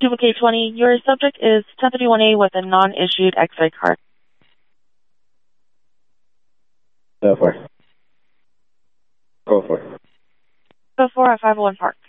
2K20, your subject is 1031A with a non-issued X-ray card. Go for it. Go for at 501 Park.